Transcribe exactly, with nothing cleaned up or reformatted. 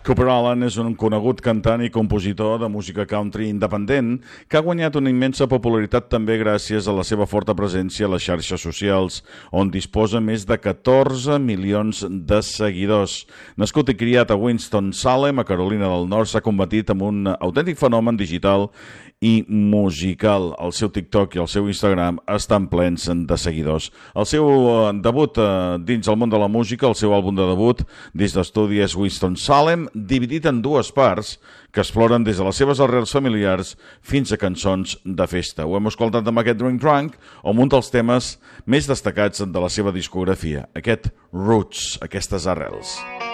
Cooper Alan és un conegut cantant i compositor de música country independent que ha guanyat una immensa popularitat també gràcies a la seva forta presència a les xarxes socials, on disposa més de catorze milions de seguidors. Nascut i criat a Winston-Salem, a Carolina del Nord, s'ha convertit en un autèntic fenomen digital i musical. El seu TikTok i el seu Instagram estan plens de seguidors. El seu debut dins el món de la música, el seu àlbum de debut dins d'estudi és Winston-Salem, dividit en dues parts que exploren des de les seves arrels familiars fins a cançons de festa. Ho hem escoltat amb aquest Drink Drunk, o un dels temes més destacats de la seva discografia, aquest Roots, aquestes arrels.